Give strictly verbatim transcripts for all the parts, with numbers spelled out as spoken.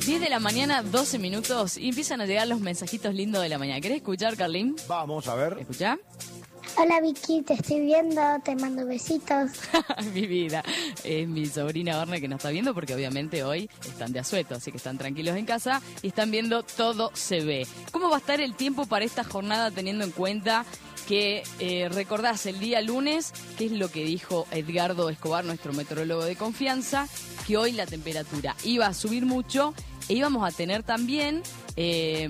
diez de la mañana, doce minutos, y empiezan a llegar los mensajitos lindos de la mañana. ¿Querés escuchar, Carlín? Vamos, a ver. ¿Escuchá? Hola Vicky, te estoy viendo, te mando besitos. Mi vida, es mi sobrina Orne que nos está viendo porque obviamente hoy están de asueto, así que están tranquilos en casa y están viendo Todo Se Ve. ¿Cómo va a estar el tiempo para esta jornada teniendo en cuenta que eh, recordás el día lunes, que es lo que dijo Edgardo Escobar, nuestro meteorólogo de confianza, que hoy la temperatura iba a subir mucho e íbamos a tener también eh,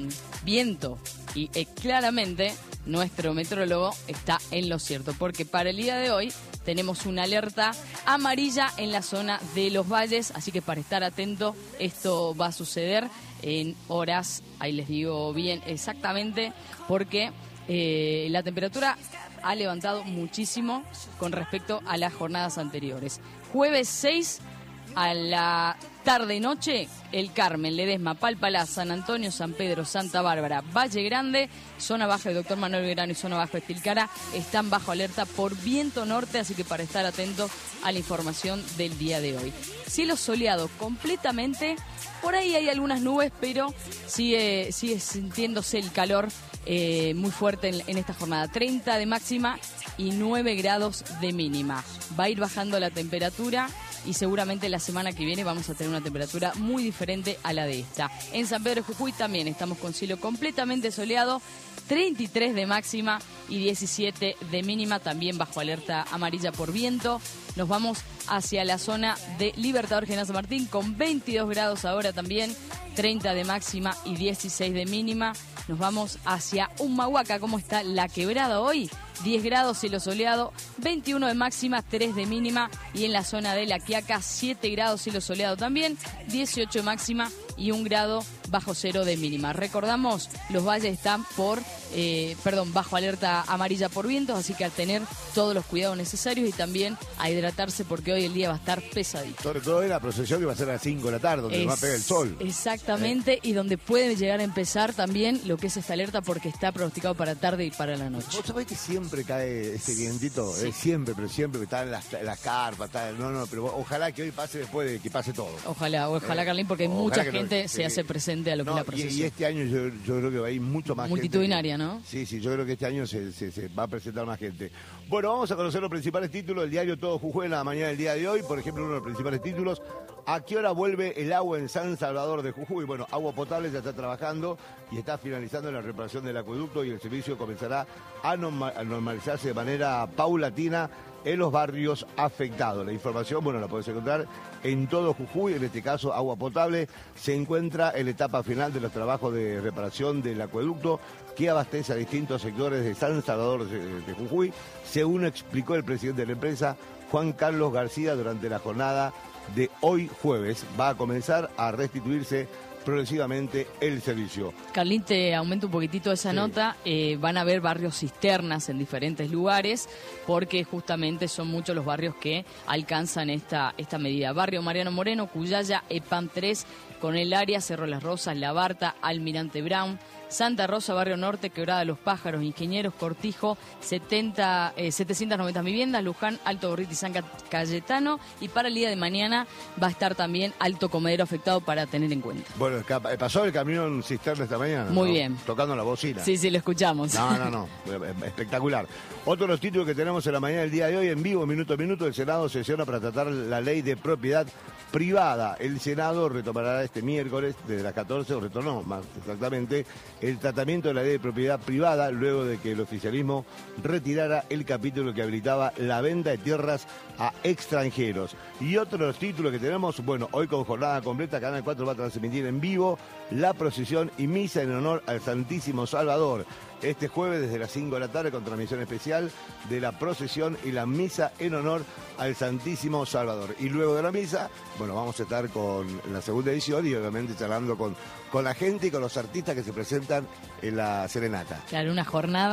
viento y eh, claramente nuestro meteorólogo está en lo cierto, porque para el día de hoy tenemos una alerta amarilla en la zona de los valles, así que para estar atento, esto va a suceder en horas, ahí les digo bien exactamente, porque eh, la temperatura ha levantado muchísimo con respecto a las jornadas anteriores. Jueves seis a la tarde-noche, El Carmen, Ledesma, Palpalá, San Antonio, San Pedro, Santa Bárbara, Valle Grande, zona baja de Doctor Manuel Belgrano y zona baja de Tilcara están bajo alerta por viento norte, así que para estar atentos a la información del día de hoy. Cielo soleado completamente, por ahí hay algunas nubes, pero sigue, sigue sintiéndose el calor eh, muy fuerte en, en esta jornada. treinta de máxima y nueve grados de mínima. Va a ir bajando la temperatura y seguramente la semana que viene vamos a tener una temperatura muy diferente a la de esta. En San Pedro de Jujuy también estamos con cielo completamente soleado, treinta y tres de máxima y diecisiete de mínima, también bajo alerta amarilla por viento. Nos vamos hacia la zona de Libertador General San Martín con veintidós grados ahora también, treinta de máxima y dieciséis de mínima. Nos vamos hacia Humahuaca, ¿cómo está la quebrada hoy? diez grados, cielo soleado, veintiuno de máxima, tres de mínima. Y en la zona de La Quiaca, siete grados, cielo soleado también, dieciocho de máxima y un grado bajo cero de mínima. Recordamos, los valles están por, eh, perdón, bajo alerta amarilla por vientos, así que a tener todos los cuidados necesarios y también a hidratarse porque hoy el día va a estar pesadito. Sobre todo en la procesión que va a ser a las cinco de la tarde, donde Es, va a pegar el sol. Exactamente, eh. y donde puede llegar a empezar también lo que es esta alerta porque está pronosticado para tarde y para la noche. ¿Vos sabés que siempre cae ese vientito? Sí. Eh, siempre, pero siempre, que está en las, en las carpas, está, no, no, pero ojalá que hoy pase después de que pase todo. Ojalá, ojalá, eh, Carlín, porque ojalá mucha que gente no, se sí. hace presente a lo que No, es la procesión. Y, y este año yo, yo creo que va a ir mucho más multitudinaria, gente. ¿no? Sí, sí, yo creo que este año se, se, se va a presentar más gente. Bueno, vamos a conocer los principales títulos del diario Todo Jujuy en la mañana del día de hoy. Por ejemplo, uno de los principales títulos: ¿a qué hora vuelve el agua en San Salvador de Jujuy? Bueno, Agua Potable ya está trabajando y está finalizando la reparación del acueducto y el servicio comenzará a normalizarse de manera paulatina en los barrios afectados. La información, bueno, la podés encontrar en Todo Jujuy. En este caso, Agua Potable se encuentra en la etapa final de los trabajos de reparación del acueducto que abastece a distintos sectores de San Salvador de, de Jujuy, según explicó el presidente de la empresa, Juan Carlos García, durante la jornada de hoy jueves. Va a comenzar a restituirse progresivamente el servicio. Carlín, te aumento un poquitito esa Sí. nota. Eh, van a haber barrios cisternas en diferentes lugares porque justamente son muchos los barrios que alcanzan esta, esta medida. Barrio Mariano Moreno, Cuyaya, EPAM tres, con el área, Cerro Las Rosas, La Barta, Almirante Brown, Santa Rosa, Barrio Norte, Quebrada Los Pájaros, Ingenieros, Cortijo, setenta, eh, setecientas noventa viviendas, Luján, Alto Gorriti y San Cayetano. Y para el día de mañana va a estar también Alto Comedero afectado para tener en cuenta. Bueno, pasó el camión cisterna esta mañana. Muy ¿no? bien. Tocando la bocina. Sí, sí, lo escuchamos. No, no, no. Espectacular. Otro de los títulos que tenemos en la mañana del día de hoy, en vivo, minuto a minuto, el Senado sesiona para tratar la ley de propiedad privada. El Senado retomará este miércoles, desde las catorce, o retornó más exactamente, el tratamiento de la ley de propiedad privada, luego de que el oficialismo retirara el capítulo que habilitaba la venta de tierras a extranjeros. Y otro de los títulos que tenemos, bueno, hoy con jornada completa, Canal cuatro va a transmitir en vivo la procesión y misa en honor al Santísimo Salvador. Este jueves desde las cinco de la tarde con transmisión especial de la procesión y la misa en honor al Santísimo Salvador. Y luego de la misa, bueno, vamos a estar con la segunda edición y obviamente charlando con, con la gente y con los artistas que se presentan en la serenata. Claro, una jornada